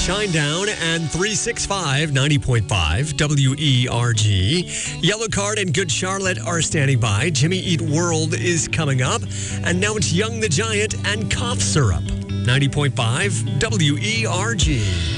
Shinedown and 365 90.5 WERG. Yellow Card and Good Charlotte are standing by. Jimmy Eat World is coming up. And now it's Young the Giant and Cough Syrup. 90.5 WERG.